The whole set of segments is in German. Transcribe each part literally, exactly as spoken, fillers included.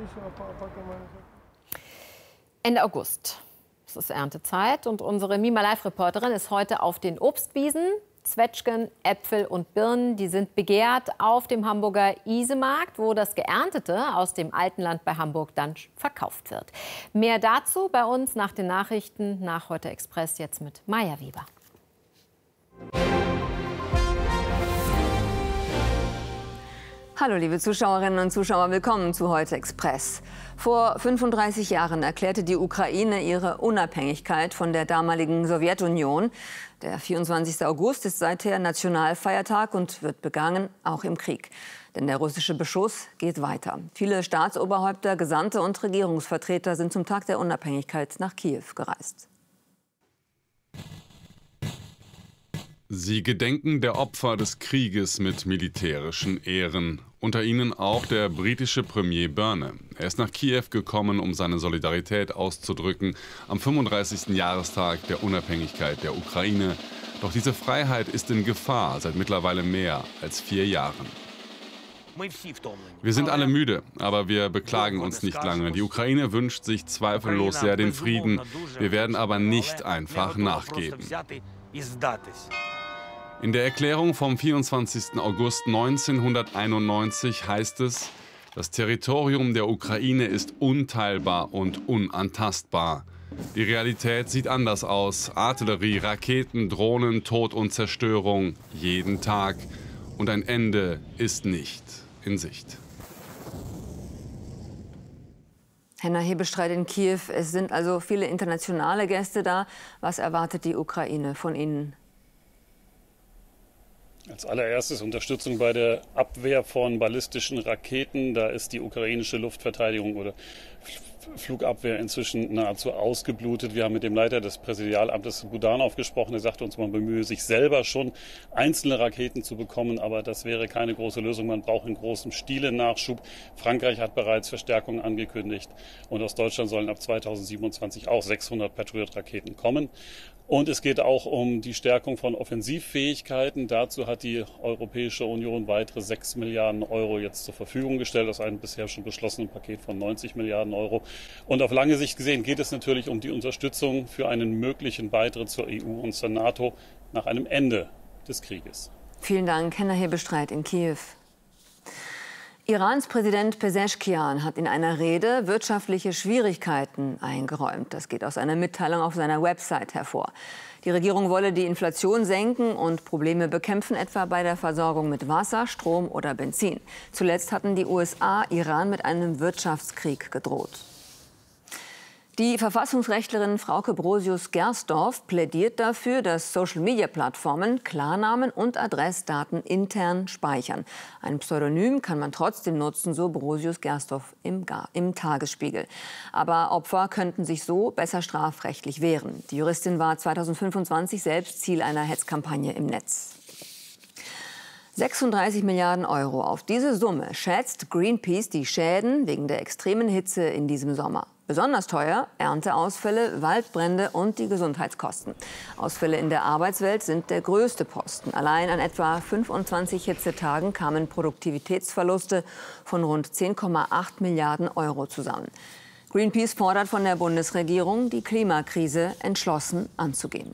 Ende August. Es ist Erntezeit und unsere Mima-Live-Reporterin ist heute auf den Obstwiesen. Zwetschgen, Äpfel und Birnen, die sind begehrt auf dem Hamburger Isemarkt, wo das Geerntete aus dem Altenland bei Hamburg dann verkauft wird. Mehr dazu bei uns nach den Nachrichten nach Heute Express, jetzt mit Maja Weber. Hallo liebe Zuschauerinnen und Zuschauer, willkommen zu Heute Express. Vor fünfunddreißig Jahren erklärte die Ukraine ihre Unabhängigkeit von der damaligen Sowjetunion. Der vierundzwanzigste August ist seither Nationalfeiertag und wird begangen, auch im Krieg. Denn der russische Beschuss geht weiter. Viele Staatsoberhäupter, Gesandte und Regierungsvertreter sind zum Tag der Unabhängigkeit nach Kiew gereist. Sie gedenken der Opfer des Krieges mit militärischen Ehren. Unter ihnen auch der britische Premier Byrne. Er ist nach Kiew gekommen, um seine Solidarität auszudrücken am fünfunddreißigsten Jahrestag der Unabhängigkeit der Ukraine. Doch diese Freiheit ist in Gefahr seit mittlerweile mehr als vier Jahren. Wir sind alle müde, aber wir beklagen uns nicht lange. Die Ukraine wünscht sich zweifellos sehr den Frieden. Wir werden aber nicht einfach nachgeben. In der Erklärung vom vierundzwanzigsten August neunzehnhunderteinundneunzig heißt es, das Territorium der Ukraine ist unteilbar und unantastbar. Die Realität sieht anders aus. Artillerie, Raketen, Drohnen, Tod und Zerstörung jeden Tag. Und ein Ende ist nicht in Sicht. Henna Hebestreit in Kiew. Es sind also viele internationale Gäste da. Was erwartet die Ukraine von Ihnen? Als allererstes Unterstützung bei der Abwehr von ballistischen Raketen. Da ist die ukrainische Luftverteidigung oder Flugabwehr inzwischen nahezu ausgeblutet. Wir haben mit dem Leiter des Präsidialamtes Budanov gesprochen. Er sagte uns, man bemühe sich selber schon, einzelne Raketen zu bekommen. Aber das wäre keine große Lösung. Man braucht in großem Stile Nachschub. Frankreich hat bereits Verstärkungen angekündigt. Und aus Deutschland sollen ab zweitausendsiebenundzwanzig auch sechshundert Patriot-Raketen kommen. Und es geht auch um die Stärkung von Offensivfähigkeiten. Dazu hat die Europäische Union weitere sechs Milliarden Euro jetzt zur Verfügung gestellt, aus einem bisher schon beschlossenen Paket von neunzig Milliarden Euro. Und auf lange Sicht gesehen geht es natürlich um die Unterstützung für einen möglichen Beitritt zur E U und zur NATO nach einem Ende des Krieges. Vielen Dank, Henna Hebestreit in Kiew. Irans Präsident Pezeshkian hat in einer Rede wirtschaftliche Schwierigkeiten eingeräumt. Das geht aus einer Mitteilung auf seiner Website hervor. Die Regierung wolle die Inflation senken und Probleme bekämpfen, etwa bei der Versorgung mit Wasser, Strom oder Benzin. Zuletzt hatten die U S A Iran mit einem Wirtschaftskrieg gedroht. Die Verfassungsrechtlerin Frauke Brosius-Gersdorf plädiert dafür, dass Social-Media-Plattformen Klarnamen und Adressdaten intern speichern. Ein Pseudonym kann man trotzdem nutzen, so Brosius-Gersdorf im, im Tagesspiegel. Aber Opfer könnten sich so besser strafrechtlich wehren. Die Juristin war zweitausendfünfundzwanzig selbst Ziel einer Hetzkampagne im Netz. sechsunddreißig Milliarden Euro. Auf diese Summe schätzt Greenpeace die Schäden wegen der extremen Hitze in diesem Sommer. Besonders teuer Ernteausfälle, Waldbrände und die Gesundheitskosten. Ausfälle in der Arbeitswelt sind der größte Posten. Allein an etwa fünfundzwanzig Hitzetagen kamen Produktivitätsverluste von rund zehn Komma acht Milliarden Euro zusammen. Greenpeace fordert von der Bundesregierung, die Klimakrise entschlossen anzugehen.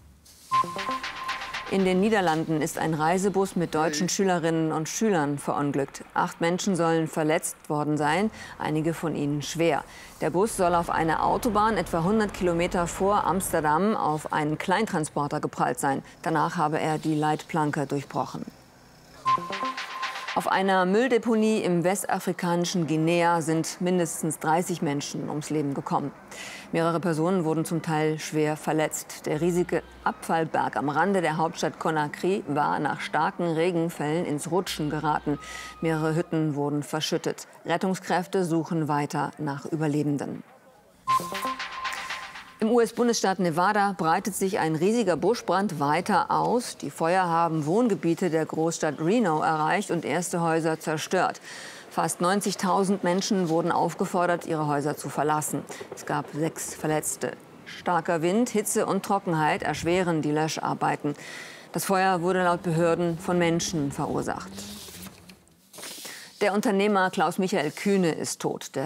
In den Niederlanden ist ein Reisebus mit deutschen Schülerinnen und Schülern verunglückt. Acht Menschen sollen verletzt worden sein, einige von ihnen schwer. Der Bus soll auf einer Autobahn etwa hundert Kilometer vor Amsterdam auf einen Kleintransporter geprallt sein. Danach habe er die Leitplanke durchbrochen. Auf einer Mülldeponie im westafrikanischen Guinea sind mindestens dreißig Menschen ums Leben gekommen. Mehrere Personen wurden zum Teil schwer verletzt. Der riesige Abfallberg am Rande der Hauptstadt Conakry war nach starken Regenfällen ins Rutschen geraten. Mehrere Hütten wurden verschüttet. Rettungskräfte suchen weiter nach Überlebenden. Im U S-Bundesstaat Nevada breitet sich ein riesiger Buschbrand weiter aus. Die Feuer haben Wohngebiete der Großstadt Reno erreicht und erste Häuser zerstört. Fast neunzigtausend Menschen wurden aufgefordert, ihre Häuser zu verlassen. Es gab sechs Verletzte. Starker Wind, Hitze und Trockenheit erschweren die Löscharbeiten. Das Feuer wurde laut Behörden von Menschen verursacht. Der Unternehmer Klaus Michael Kühne ist tot. Der